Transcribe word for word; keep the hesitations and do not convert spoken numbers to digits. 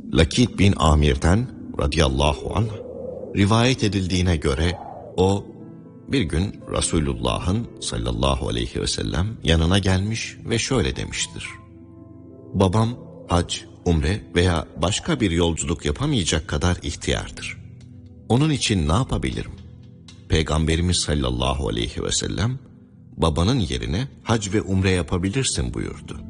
Lakit bin Amir'den radıyallahu anh rivayet edildiğine göre o bir gün Resulullah'ın sallallahu aleyhi ve sellem yanına gelmiş ve şöyle demiştir: babam hac, umre veya başka bir yolculuk yapamayacak kadar ihtiyardır. Onun için ne yapabilirim? Peygamberimiz sallallahu aleyhi ve sellem babanın yerine hac ve umre yapabilirsin buyurdu.